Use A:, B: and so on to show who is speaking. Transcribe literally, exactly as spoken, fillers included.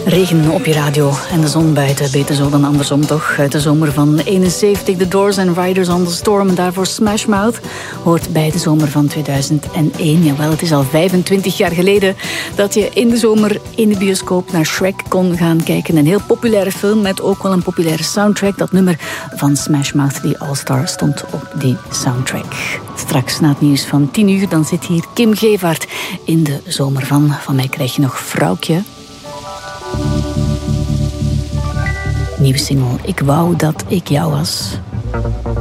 A: Regen op je radio en de zon buiten, beter zo dan andersom toch. Uit de zomer van eenenzeventig, The Doors en Riders on the Storm. En daarvoor Smash Mouth hoort bij de zomer van tweeduizend één. Jawel, het is al vijfentwintig jaar geleden dat je in de zomer in de bioscoop naar Shrek kon gaan kijken. Een heel populaire film met ook wel een populaire soundtrack. Dat nummer van Smash Mouth, die All-Star, stond op die soundtrack. Straks na het nieuws van tien uur, dan zit hier Kim Gevaert in de zomer van. Van mij krijg je nog Vrouwtje. Nieuwe single, Ik wou dat ik jou was.